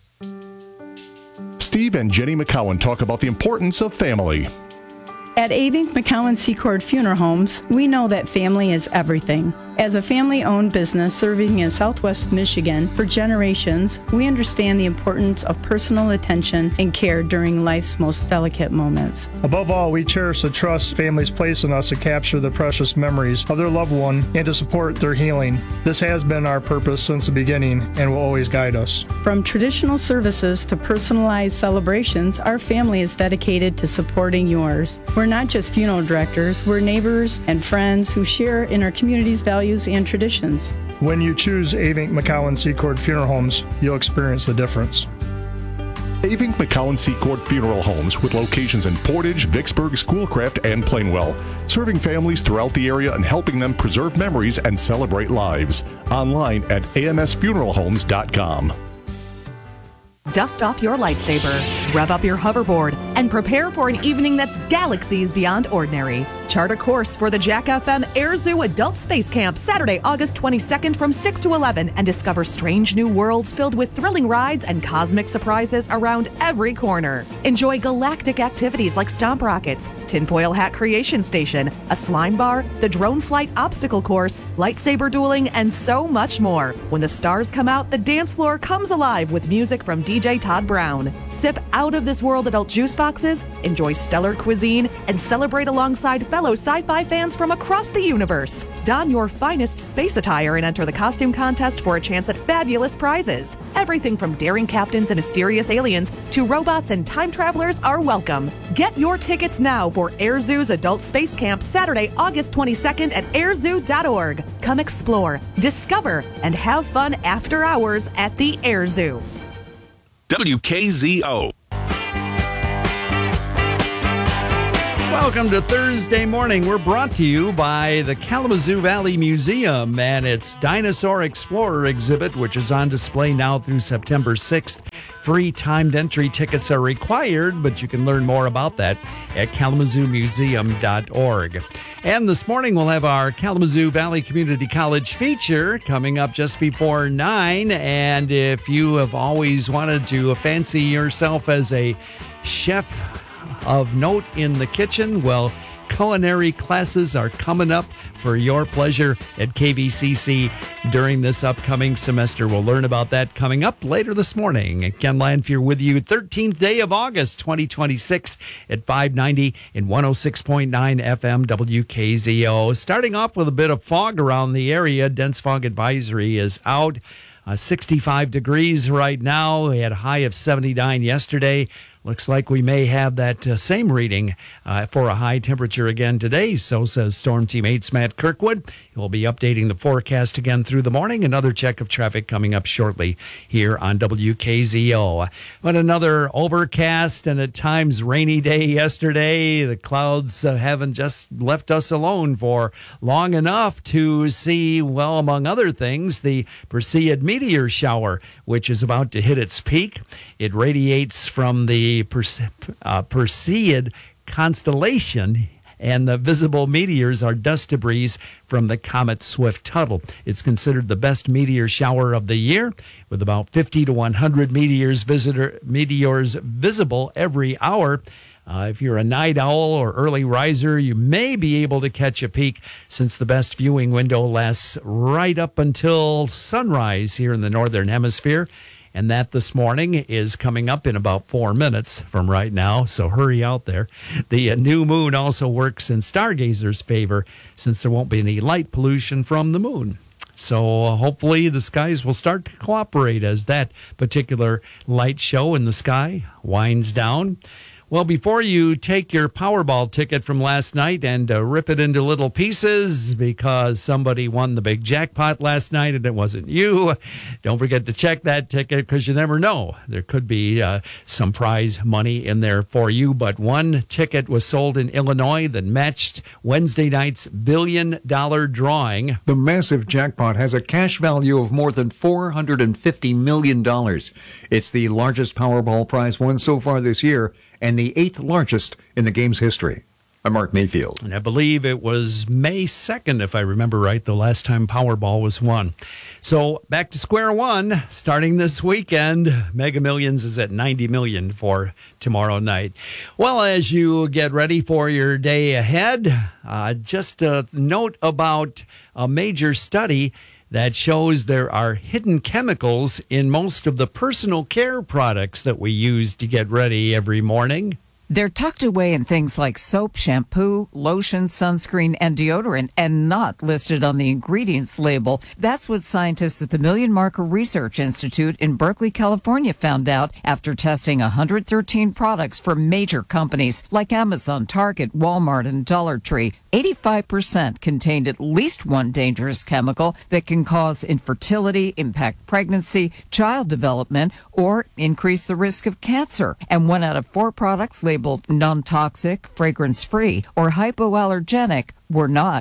Speaker 7: Steve and Jenny McCowan talk about the importance of family.
Speaker 25: At Avink McCowan Secord Funeral Homes, we know that family is everything. As a family-owned business serving in Southwest Michigan for generations, we understand the importance of personal attention and care during life's most delicate moments.
Speaker 26: Above all, we cherish the trust families place in us to capture the precious memories of their loved one and to support their healing. This has been our purpose since the beginning and will always guide us.
Speaker 25: From traditional services to personalized celebrations, our family is dedicated to supporting yours. We're not just funeral directors, we're neighbors and friends who share in our community's values and traditions.
Speaker 26: When you choose Avink McCowan Secord Funeral Homes, you'll experience the difference.
Speaker 7: Avink McCowan Secord Funeral Homes with locations in Portage, Vicksburg, Schoolcraft, and Plainwell, serving families throughout the area and helping them preserve memories and celebrate lives. Online at a m s funeral homes dot com.
Speaker 12: Dust off your lightsaber, rev up your hoverboard, and prepare for an evening that's galaxies beyond ordinary. Chart a course for the Jack F M Air Zoo Adult Space Camp Saturday, August twenty-second from six to eleven and discover strange new worlds filled with thrilling rides and cosmic surprises around every corner. Enjoy galactic activities like stomp rockets, tinfoil hat creation station, a slime bar, the drone flight obstacle course, lightsaber dueling, and so much more. When the stars come out, the dance floor comes alive with music from D J Todd Brown. Sip out of this world adult juice boxes, enjoy stellar cuisine, and celebrate alongside fellow sci-fi fans from across the universe. Don your finest space attire and enter the costume contest for a chance at fabulous prizes. Everything from daring captains and mysterious aliens to robots and time travelers are welcome. Get your tickets now for Air Zoo's Adult Space Camp Saturday, August twenty-second at air zoo dot org. Come explore, discover, and have fun after hours at the Air Zoo.
Speaker 8: W K Z O.
Speaker 5: Welcome to Thursday morning. We're brought to you by the Kalamazoo Valley Museum and its Dinosaur Explorer exhibit, which is on display now through September sixth. Free timed entry tickets are required, but you can learn more about that at kalamazoo museum dot org. And this morning we'll have our Kalamazoo Valley Community College feature coming up just before nine. And if you have always wanted to fancy yourself as a chef of note in the kitchen, well, culinary classes are coming up for your pleasure at K V C C during this upcoming semester. We'll learn about that coming up later this morning. Ken Lanfear with you, thirteenth day of August, twenty twenty-six at five ninety and one oh six point nine F M W K Z O. Starting off with a bit of fog around the area. Dense fog advisory is out. Uh, sixty-five degrees right now. We had a high of seventy-nine yesterday. Looks like we may have that uh, same reading uh, for a high temperature again today. So says Storm Team eight's Matt Kirkwood. He'll be updating the forecast again through the morning. Another check of traffic coming up shortly here on W K Z O. But another overcast and at times rainy day yesterday. The clouds uh, haven't just left us alone for long enough to see, well, among other things, the Perseid meteor shower, which is about to hit its peak. It radiates from the Perse- uh, Perseid constellation, and the visible meteors are dust debris from the comet Swift-Tuttle. It's considered the best meteor shower of the year, with about fifty to one hundred meteors, visitor, meteors visible every hour. Uh, if you're a night owl or early riser, you may be able to catch a peek, since the best viewing window lasts right up until sunrise here in the Northern Hemisphere. And that this morning is coming up in about four minutes from right now, so hurry out there. The uh, new moon also works in stargazers' favor, since there won't be any light pollution from the moon. So uh, hopefully the skies will start to cooperate as that particular light show in the sky winds down. Well, before you take your Powerball ticket from last night and uh, rip it into little pieces because somebody won the big jackpot last night and it wasn't you, don't forget to check that ticket, because you never know. There could be uh, some prize money in there for you. But one ticket was sold in Illinois that matched Wednesday night's billion dollar drawing.
Speaker 9: The massive jackpot has a cash value of more than four hundred fifty million dollars. It's the largest Powerball prize won so far this year, and the eighth largest in the game's history. I'm Mark Mayfield.
Speaker 5: And I believe it was May second, if I remember right, the last time Powerball was won. So back to square one, starting this weekend. Mega Millions is at ninety million dollars for tomorrow night. Well, as you get ready for your day ahead, uh, just a note about a major study that shows there are hidden chemicals in most of the personal care products that we use to get ready every morning.
Speaker 10: They're tucked away in things like soap, shampoo, lotion, sunscreen, and deodorant, and not listed on the ingredients label. That's what scientists at the Million Marker Research Institute in Berkeley, California found out after testing one hundred thirteen products from major companies like Amazon, Target, Walmart, and Dollar Tree. eighty-five percent contained at least one dangerous chemical that can cause infertility, impact pregnancy, child development, or increase the risk of cancer. And one out of four products labeled non-toxic, fragrance-free, or hypoallergenic were not.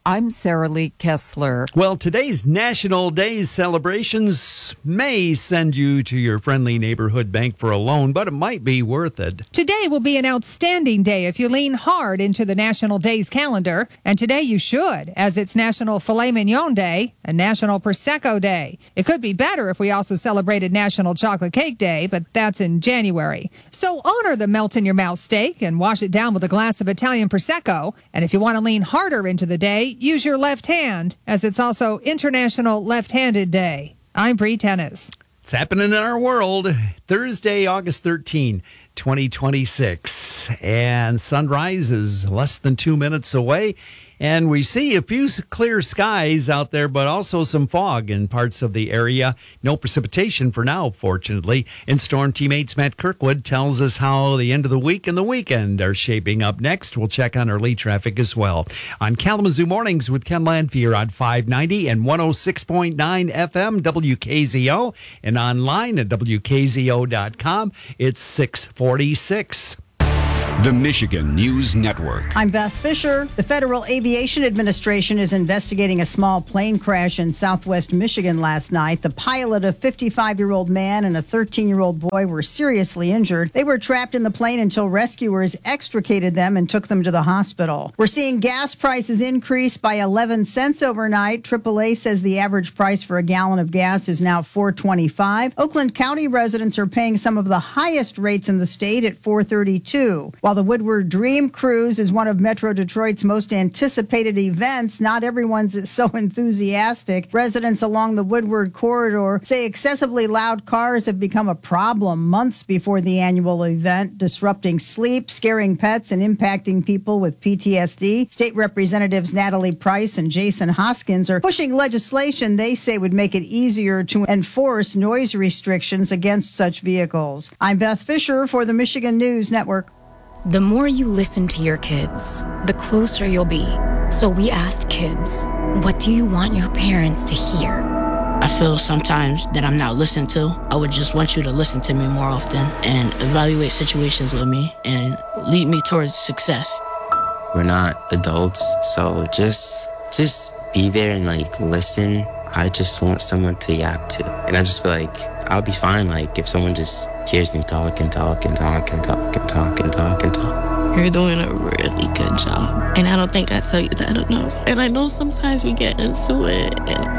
Speaker 10: I'm Sarah Lee Kessler.
Speaker 5: Well, today's National Days celebrations may send you to your friendly neighborhood bank for a loan, but it might be worth it.
Speaker 11: Today will be an outstanding day if you lean hard into the National Days calendar. And today you should, as it's National Filet Mignon Day and National Prosecco Day. It could be better if we also celebrated National Chocolate Cake Day, but that's in January. So honor the melt-in-your-mouth steak and wash it down with a glass of Italian Prosecco. And if you want to lean harder into the day, use your left hand, as it's also International Left-Handed Day. I'm Bree Tennis.
Speaker 5: It's happening in our world. Thursday, August thirteenth, twenty twenty-six. And sunrise is less than two minutes away. And we see a few clear skies out there, but also some fog in parts of the area. No precipitation for now, fortunately. And Storm Teammates Matt Kirkwood tells us how the end of the week and the weekend are shaping up next. We'll check on early traffic as well. On Kalamazoo Mornings with Ken Lanfear on five ninety and one oh six point nine F M W K Z O and online at W K Z O dot com. It's six forty-six.
Speaker 13: The Michigan News Network.
Speaker 14: I'm Beth Fisher. The Federal Aviation Administration is investigating a small plane crash in southwest Michigan last night. The pilot, a fifty-five-year-old man, and a thirteen-year-old boy were seriously injured. They were trapped in the plane until rescuers extricated them and took them to the hospital. We're seeing gas prices increase by eleven cents overnight. triple A says the average price for a gallon of gas is now four twenty-five. Oakland County residents are paying some of the highest rates in the state at four thirty-two. While the Woodward Dream Cruise is one of Metro Detroit's most anticipated events, not everyone's so enthusiastic. Residents along the Woodward corridor say excessively loud cars have become a problem months before the annual event, disrupting sleep, scaring pets, and impacting people with P T S D. State Representatives Natalie Price and Jason Hoskins are pushing legislation they say would make it easier to enforce noise restrictions against such vehicles. I'm Beth Fisher for the Michigan News Network.
Speaker 15: The more you listen to your kids, the closer you'll be. So we asked kids, what do you want your parents to hear?
Speaker 17: I feel sometimes that I'm not listened to. I would just want you to listen to me more often and evaluate situations with me and lead me towards success.
Speaker 18: We're not adults, so just just be there and like listen. I just want someone to yap to. And I just feel like I'll be fine like if someone just hears me talk and talk and talk and talk and talk and talk and talk.
Speaker 17: You're doing a really good job. And I don't think I tell you that enough. And I know sometimes we get into it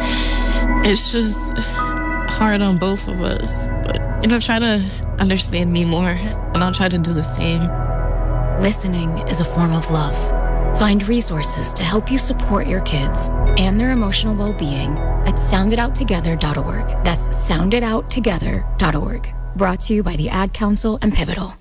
Speaker 17: and it's just hard on both of us. But, you know, try to understand me more and I'll try to do the same.
Speaker 15: Listening is a form of love. Find resources to help you support your kids and their emotional well-being at sound it out together dot org. That's sound it out together dot org. Brought to you by the Ad Council and Pivotal.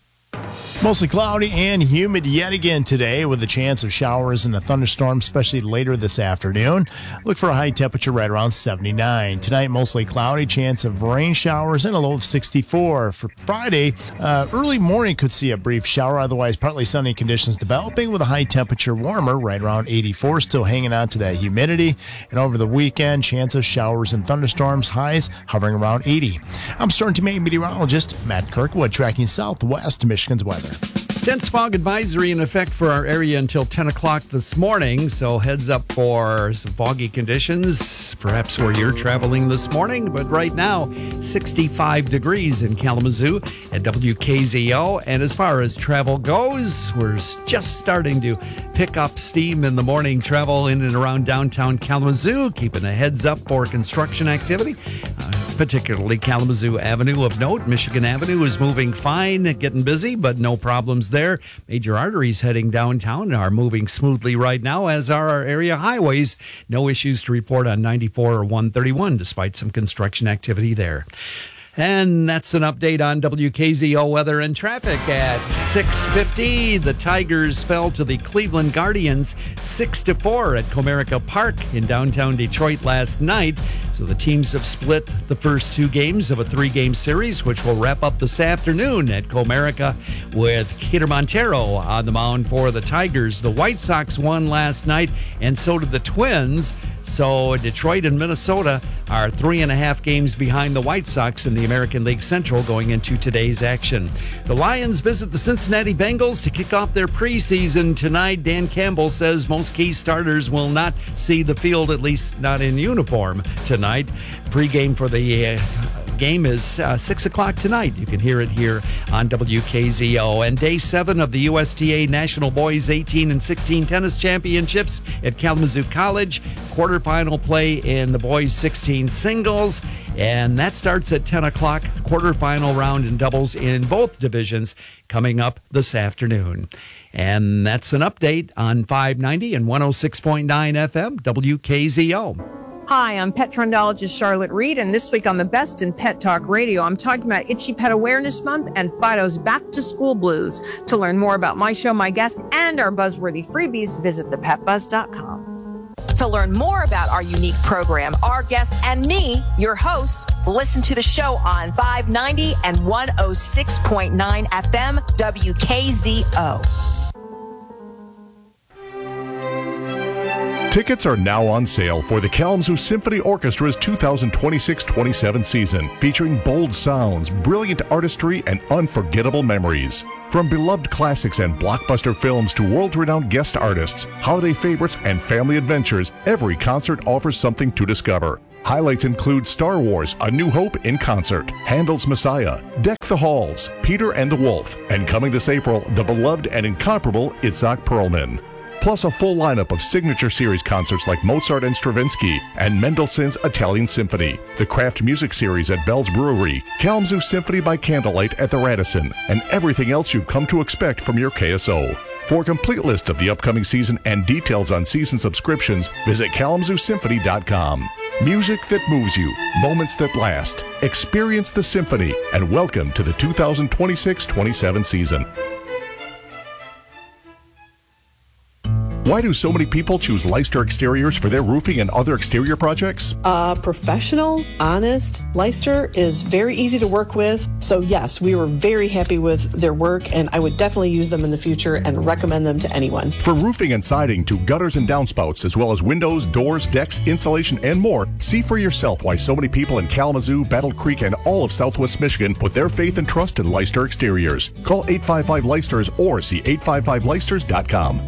Speaker 4: Mostly cloudy and humid yet again today with a chance of showers and a thunderstorm, especially later this afternoon. Look for a high temperature right around seventy-nine. Tonight, mostly cloudy, chance of rain showers and a low of sixty-four. For Friday, uh, early morning could see a brief shower, otherwise partly sunny conditions developing with a high temperature warmer right around eighty-four, still hanging on to that humidity. And over the weekend, chance of showers and thunderstorms, highs hovering around eighty. I'm Storm Teammate meteorologist Matt Kirkwood tracking southwest Michigan's weather.
Speaker 5: Dense fog advisory in effect for our area until ten o'clock this morning, so heads up for some foggy conditions, perhaps where you're traveling this morning. But right now, sixty-five degrees in Kalamazoo at W K Z O. And as far as travel goes, we're just starting to pick up steam in the morning travel in and around downtown Kalamazoo, keeping a heads up for construction activity, uh, particularly Kalamazoo Avenue of note. Michigan Avenue is moving fine, getting busy, but no problems there. Major arteries heading downtown are moving smoothly right now, as are our area highways. No issues to report on ninety-four or one thirty-one, despite some construction activity there. And that's an update on W K Z O weather and traffic at six fifty. The Tigers fell to the Cleveland Guardians six to four at Comerica Park in downtown Detroit last night. So the teams have split the first two games of a three-game series, which will wrap up this afternoon at Comerica with Keter Montero on the mound for the Tigers. The White Sox won last night, and so did the Twins. So Detroit and Minnesota are three and a half games behind the White Sox in the American League Central going into today's action. The Lions visit the Cincinnati Bengals to kick off their preseason tonight. Dan Campbell says most key starters will not see the field, at least not in uniform tonight. Pre-game for the uh, game is uh, six o'clock tonight. You can hear it here on W K Z O. And day seven of the U S T A National Boys eighteen and sixteen Tennis Championships at Kalamazoo College. Quarterfinal play in the boys sixteen singles. And that starts at ten o'clock. Quarterfinal round in doubles in both divisions coming up this afternoon. And that's an update on five ninety and one oh six point nine F M, W K Z O.
Speaker 2: Hi, I'm pet trendologist Charlotte Reed, and this week on the Best in Pet Talk Radio, I'm talking about Itchy Pet Awareness Month and Fido's Back to School Blues. To learn more about my show, my guest, and our buzzworthy freebies, visit the pet buzz dot com.
Speaker 16: To learn more about our unique program, our guest, and me, your host, listen to the show on five ninety and one oh six point nine F M, W K Z O.
Speaker 7: Tickets are now on sale for the Kalamazoo Symphony Orchestra's two thousand twenty-six twenty-seven season, featuring bold sounds, brilliant artistry, and unforgettable memories. From beloved classics and blockbuster films to world-renowned guest artists, holiday favorites, and family adventures, every concert offers something to discover. Highlights include Star Wars: A New Hope in concert, Handel's Messiah, Deck the Halls, Peter and the Wolf, and coming this April, the beloved and incomparable Itzhak Perlman. Plus a full lineup of signature series concerts like Mozart and Stravinsky and Mendelssohn's Italian Symphony, the Craft Music Series at Bell's Brewery, Kalamazoo Symphony by Candlelight at the Radisson, and everything else you've come to expect from your K S O. For a complete list of the upcoming season and details on season subscriptions, visit kalamazoo symphony dot com. Music that moves you, moments that last. Experience the symphony, and welcome to the two thousand twenty-six twenty-seven season. Why do so many people choose Leicester Exteriors for their roofing and other exterior projects?
Speaker 19: Uh, professional, honest. Leicester is very easy to work with. So yes, we were very happy with their work, and I would definitely use them in the future and recommend them to anyone.
Speaker 7: From roofing and siding to gutters and downspouts, as well as windows, doors, decks, insulation, and more, see for yourself why so many people in Kalamazoo, Battle Creek, and all of Southwest Michigan put their faith and trust in Leicester Exteriors. Call eight five five Leicesters or see eight five five Leicesters dot com.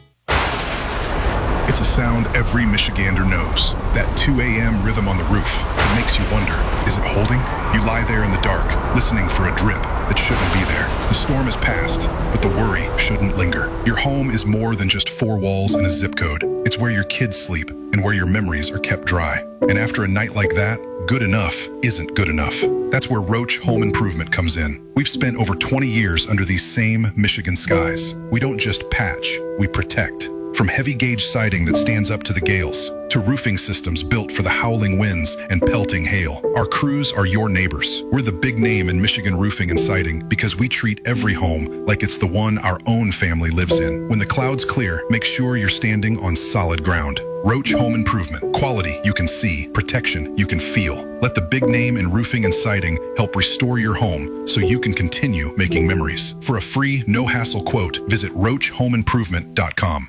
Speaker 20: It's a sound every Michigander knows. That two a.m. rhythm on the roof that makes you wonder, is it holding? You lie there in the dark, listening for a drip that shouldn't be there. The storm is past, but the worry shouldn't linger. Your home is more than just four walls and a zip code. It's where your kids sleep and where your memories are kept dry. And after a night like that, good enough isn't good enough. That's where Roach Home Improvement comes in. We've spent over twenty years under these same Michigan skies. We don't just patch, we protect. From heavy gauge siding that stands up to the gales, to roofing systems built for the howling winds and pelting hail, our crews are your neighbors. We're the big name in Michigan roofing and siding because we treat every home like it's the one our own family lives in. When the clouds clear, make sure you're standing on solid ground. Roach Home Improvement. Quality you can see, protection you can feel. Let the big name in roofing and siding help restore your home so you can continue making memories. For a free, no-hassle quote, visit roach home improvement dot com.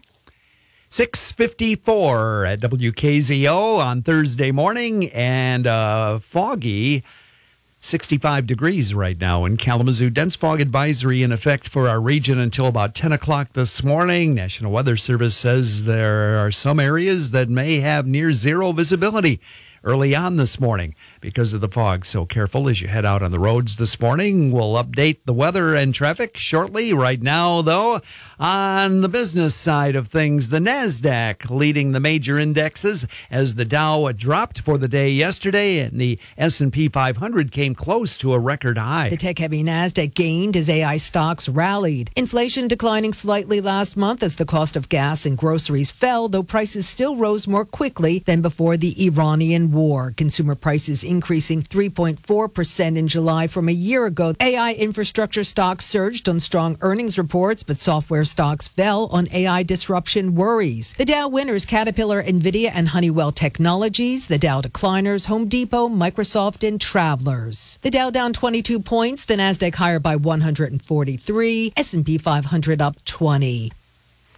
Speaker 5: six fifty-four at W K Z O on Thursday morning, and uh, foggy, sixty-five degrees right now in Kalamazoo. Dense fog advisory in effect for our region until about ten o'clock this morning. National Weather Service says there are some areas that may have near zero visibility early on this morning because of the fog. So careful as you head out on the roads this morning. We'll update the weather and traffic shortly. Right now, though, on the business side of things, the NASDAQ leading the major indexes as the Dow dropped for the day yesterday and the S and P five hundred came close to a record high.
Speaker 21: The tech-heavy NASDAQ gained as A I stocks rallied. Inflation declining slightly last month as the cost of gas and groceries fell, though prices still rose more quickly than before the Iranian war. Consumer prices increasing three point four percent in July from a year ago. A I infrastructure stocks surged on strong earnings reports, but software stocks fell on A I disruption worries. The Dow winners, Caterpillar, NVIDIA, and Honeywell Technologies. The Dow decliners, Home Depot, Microsoft, and Travelers. The Dow down twenty-two points, the NASDAQ higher by one hundred forty-three, S and P five hundred up twenty.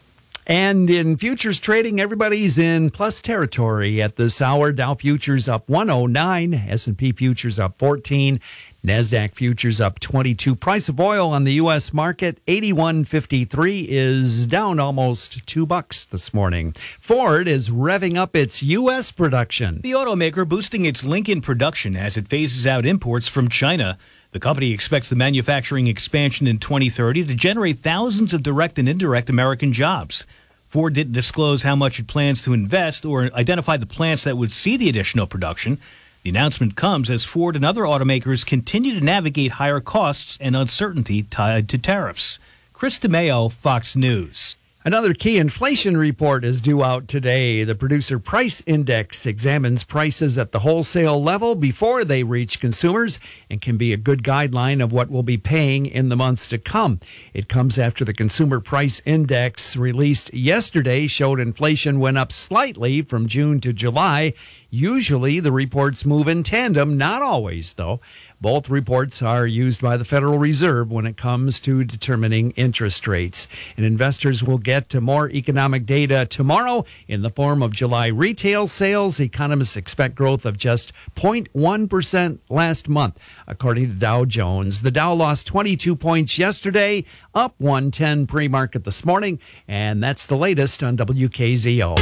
Speaker 5: And in futures trading, everybody's in plus territory at this hour. Dow futures up one oh nine, S and P futures up fourteen, NASDAQ futures up twenty-two. Price of oil on the U S market, eighty-one fifty-three, is down almost two bucks this morning. Ford is revving up its U S production.
Speaker 1: The automaker boosting its Lincoln production as it phases out imports from China. The company expects the manufacturing expansion in twenty thirty to generate thousands of direct and indirect American jobs. Ford didn't disclose how much it plans to invest or identify the plants that would see the additional production. The announcement comes as Ford and other automakers continue to navigate higher costs and uncertainty tied to tariffs. Chris DeMeo, Fox News.
Speaker 5: Another key inflation report is due out today. The Producer Price Index examines prices at the wholesale level before they reach consumers and can be a good guideline of what we'll be paying in the months to come. It comes after the Consumer Price Index released yesterday showed inflation went up slightly from June to July. Usually the reports move in tandem, not always, though. Both reports are used by the Federal Reserve when it comes to determining interest rates. And investors will get to more economic data tomorrow in the form of July retail sales. Economists expect growth of just zero point one percent last month, according to Dow Jones. The Dow lost twenty-two points yesterday, up one ten pre-market this morning, and that's the latest on W K Z O.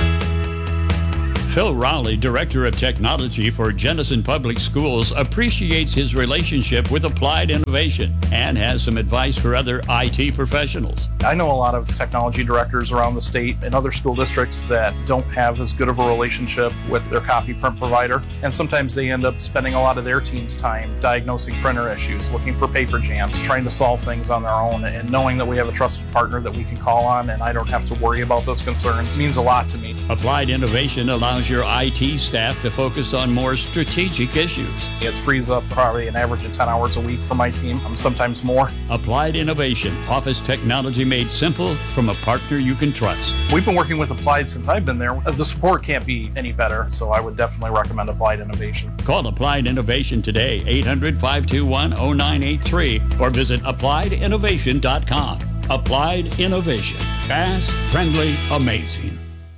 Speaker 3: Phil Rowley, Director of Technology for Jenison Public Schools, appreciates his relationship with Applied Innovation and has some advice for other I T professionals.
Speaker 6: I know a lot of technology directors around the state and other school districts that don't have as good of a relationship with their copy print provider, and sometimes they end up spending a lot of their team's time diagnosing printer issues, looking for paper jams, trying to solve things on their own, and knowing that we have a trusted partner that we can call on and I don't have to worry about those concerns means a lot to me.
Speaker 3: Applied Innovation allows your I T staff to focus on more strategic issues.
Speaker 6: It frees up probably an average of ten hours a week for my team, sometimes more.
Speaker 3: Applied Innovation, office technology made simple from a partner you can trust.
Speaker 6: We've been working with Applied since I've been there. The support can't be any better, so I would definitely recommend Applied Innovation.
Speaker 3: Call Applied Innovation today, eight hundred, five two one, oh nine eight three, or visit applied innovation dot com. Applied Innovation. Fast, friendly, amazing.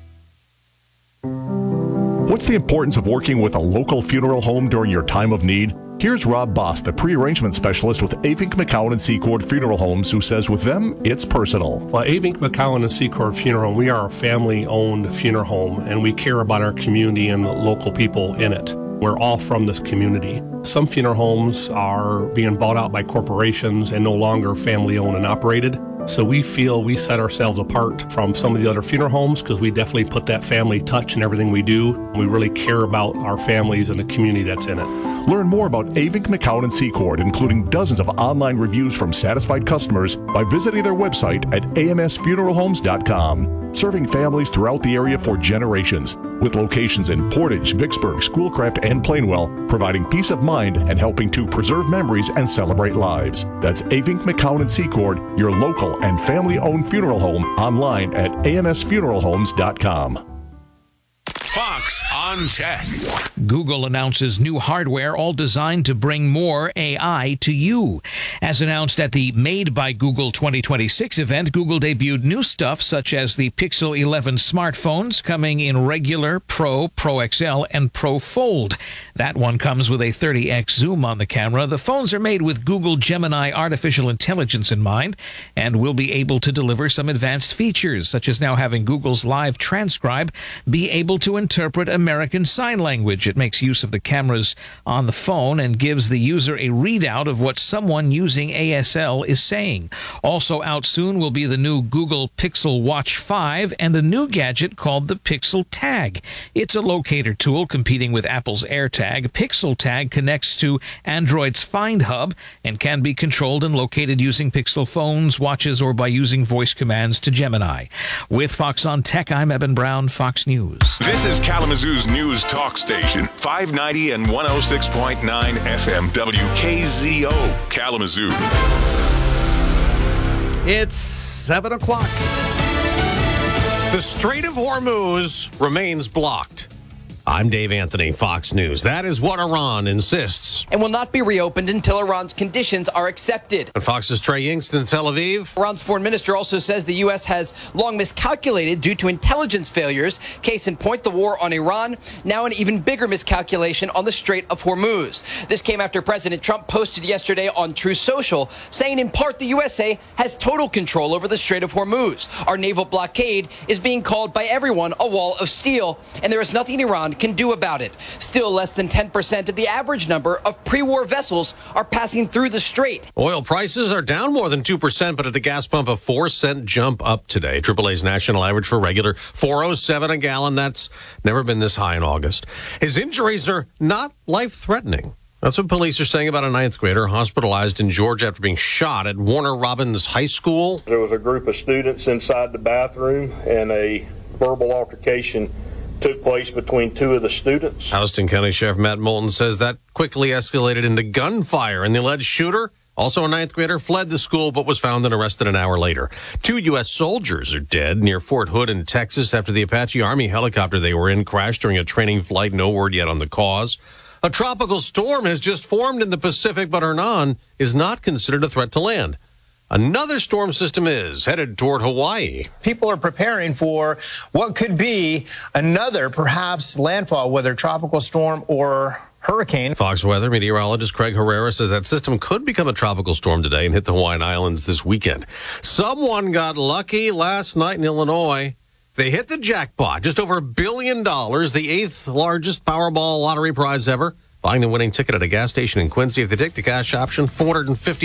Speaker 7: What's the importance of working with a local funeral home during your time of need? Here's Rob Boss, the pre-arrangement specialist with Avink McCowan and Secord Funeral Homes, who says with them, it's personal.
Speaker 22: Well, Avink McCowan and Secord Funeral Home, we are a family-owned funeral home, and we care about our community and the local people in it. We're all from this community. Some funeral homes are being bought out by corporations and no longer family-owned and operated. So we feel we set ourselves apart from some of the other funeral homes because we definitely put that family touch in everything we do. We really care about our families and the community that's in it.
Speaker 7: Learn more about Avink McCowan and Secord, including dozens of online reviews from satisfied customers, by visiting their website at a m s funeral homes dot com. Serving families throughout the area for generations, with locations in Portage, Vicksburg, Schoolcraft, and Plainwell, providing peace of mind and helping to preserve memories and celebrate lives. That's Avink McCowan and Secord, your local and family-owned funeral home, online at a m s funeral homes dot com.
Speaker 23: Fox on Tech.
Speaker 24: Google announces new hardware all designed to bring more A I to you. As announced at the Made by Google twenty twenty-six event, Google debuted new stuff such as the Pixel eleven smartphones coming in regular, Pro, Pro X L, and Pro Fold. That one comes with a thirty x zoom on the camera. The phones are made with Google Gemini artificial intelligence in mind and will be able to deliver some advanced features, such as now having Google's Live Transcribe be able to interpret American Sign Language. It makes use of the cameras on the phone and gives the user a readout of what someone using A S L is saying. Also out soon will be the new Google Pixel Watch five and a new gadget called the Pixel Tag. It's a locator tool competing with Apple's AirTag. Pixel Tag connects to Android's Find Hub and can be controlled and located using Pixel phones, watches, or by using voice commands to Gemini. With Fox on Tech, I'm Eben Brown, Fox News.
Speaker 8: This is Kalamazoo's news talk station, five ninety and one oh six point nine F M W K Z O, Kalamazoo.
Speaker 5: It's seven o'clock.
Speaker 27: The Strait of Hormuz remains blocked.
Speaker 9: I'm Dave Anthony, Fox News. That is what Iran insists.
Speaker 10: And will not be reopened until Iran's conditions are accepted.
Speaker 9: And Fox's Trey Yingst in Tel Aviv.
Speaker 10: Iran's foreign minister also says the U S has long miscalculated due to intelligence failures. Case in point, the war on Iran, now an even bigger miscalculation on the Strait of Hormuz. This came after President Trump posted yesterday on Truth Social, saying in part the U S A has total control over the Strait of Hormuz. Our naval blockade is being called by everyone a wall of steel, and there is nothing Iran can do about it. Still, less than ten percent of the average number of pre-war vessels are passing through the strait.
Speaker 9: Oil prices are down more than two percent, but at the gas pump, a four cent jump up today. triple A's national average for regular, four oh seven a gallon. That's never been this high in August. His injuries are not life-threatening. That's what police are saying about a ninth grader hospitalized in Georgia after being shot at Warner Robins High School.
Speaker 11: There was a group of students inside the bathroom, and a verbal altercation took place between two of the students.
Speaker 9: Houston County Sheriff Matt Moulton says that quickly escalated into gunfire, and the alleged shooter, also a ninth grader, fled the school but was found and arrested an hour later. Two U S soldiers are dead near Fort Hood in Texas after the Apache Army helicopter they were in crashed during a training flight. No word yet on the cause. A tropical storm has just formed in the Pacific, but Hernan is not considered a threat to land. Another storm system is headed toward Hawaii.
Speaker 12: People are preparing for what could be another, perhaps, landfall, whether tropical storm or hurricane.
Speaker 9: Fox weather meteorologist Craig Herrera says that system could become a tropical storm today and hit the Hawaiian Islands this weekend. Someone got lucky last night in Illinois. They hit the jackpot, just over a billion dollars, the eighth largest Powerball lottery prize ever. Buying the winning ticket at a gas station in Quincy. If they take the cash option, four hundred fifty